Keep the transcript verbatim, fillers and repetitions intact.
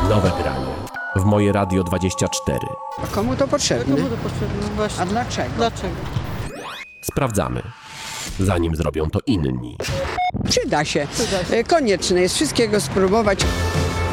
Nowe granie w Moje Radio dwadzieścia cztery. A komu to potrzebne? Komu to potrzebne? Właśnie. A dlaczego? Dlaczego? Sprawdzamy, zanim zrobią to inni. Przyda się. Przyda się. E, Konieczne jest wszystkiego spróbować.